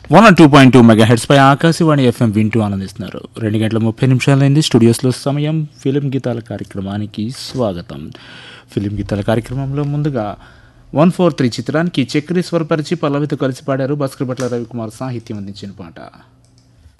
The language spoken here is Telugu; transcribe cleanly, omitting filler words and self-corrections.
102.2 మెగాహెర్ట్స్ పై ఆకాశవాణి ఎఫ్ఎం వింటూ ఆనందిస్తున్నారు. 2 గంటల 30 నిమిషాలైంది. స్టూడియోస్లో సమయం. ఫిలిం గీతాల కార్యక్రమానికి స్వాగతం. ఫిలిం గీతాల కార్యక్రమంలో ముందుగా 143 చిత్రానికి చక్రీ స్వరపరిచి పల్లవితో కలిసి పాడారు. భాస్కర్ భట్ల రవికుమార్ సాహిత్యం అందించిన పాట.